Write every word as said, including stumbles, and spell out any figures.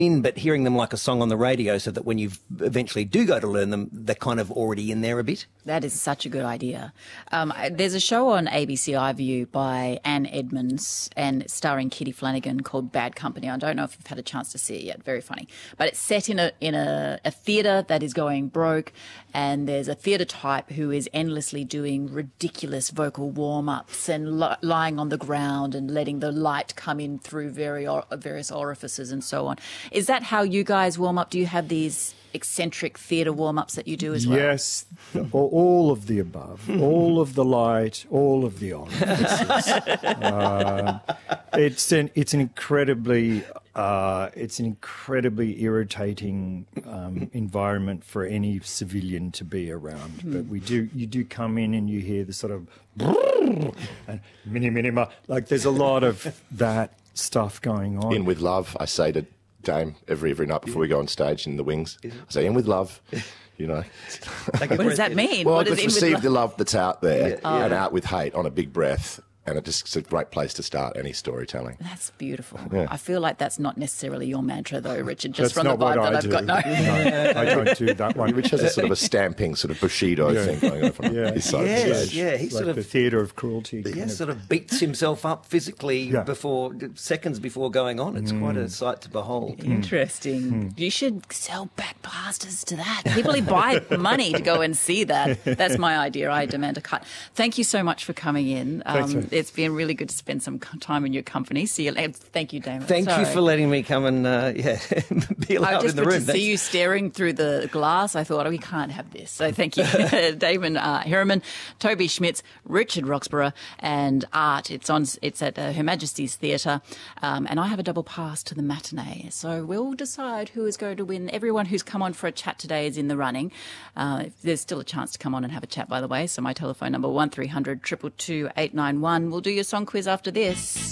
in, but hearing them like a song on the radio so that when you eventually do go to learn them, they're kind of already in there a bit. That is such a good idea. Um, there's a show on A B C iView by Anne Edmonds and starring Kitty Flanagan called Bad Company. I don't know if you've had a chance to see it yet. Very funny. But it's set in a in a, a theatre that is going broke, and there's a theatre type who is endlessly doing ridiculous vocal warm-ups and li- lying on the ground and letting the light come in through very or- various orifices and so on. Is that how you guys warm up? Do you have these eccentric theatre warm-ups that you do as well? Yes, all of the above, all of the light, all of the orifices. uh, it's an it's an incredibly uh, it's an incredibly irritating um, environment for any civilian to be around. Mm. But we do you do come in and you hear the sort of and mini minima, like there's a lot of that stuff going on. In with love, I say to Dame every every night before we go on stage in the wings. I say, in with love, you know. What does that mean? Well, what let's receive the love that's out there Yeah. Oh. and out with hate on a big breath. And it just, it's a great place to start any storytelling. That's beautiful. Yeah. I feel like that's not necessarily your mantra, though, Richard, just That's from the not vibe what that I I've do. got. No. No, I don't do that one. Which has a sort of a stamping, sort of Bushido Yeah. thing going on from Yeah. his side Yes, of the stage. yeah, he Like sort of the theatre of cruelty. Yeah, kind of- sort of beats himself up physically Yeah. before seconds before going on. It's quite a sight to behold. Interesting. You should sell back passes to that. People who buy money to go and see that. That's my idea. I demand a cut. Thank you so much for coming in. Thanks, Um, sir. it's been really good to spend some time in your company. See you later. Thank you, Damon. Thank you Sorry. for letting me come and uh, yeah, be I allowed just in the to room. see you staring through the glass. I thought, oh, we can't have this. So thank you, Damon uh, Herriman, Toby Schmitz, Richard Roxburgh, and Art. It's on. It's at uh, Her Majesty's Theatre, um, and I have a double pass to the matinee. So we'll decide who is going to win. Everyone who's come on for a chat today is in the running. Uh, there's still a chance to come on and have a chat, by the way. So my telephone number one three hundred two two two eight nine one. We'll do your song quiz after this.